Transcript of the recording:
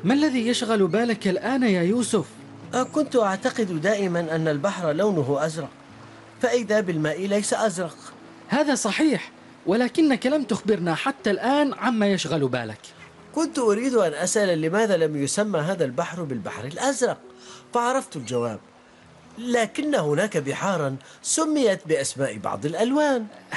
ما الذي يشغل بالك الآن يا يوسف؟ كنت أعتقد دائما أن البحر لونه أزرق، فإذا بالماء ليس أزرق. هذا صحيح، ولكنك لم تخبرنا حتى الآن عما يشغل بالك. كنت أريد أن أسأل لماذا لم يسمى هذا البحر بالبحر الأزرق، فعرفت الجواب، لكن هناك بحارا سميت بأسماء بعض الألوان.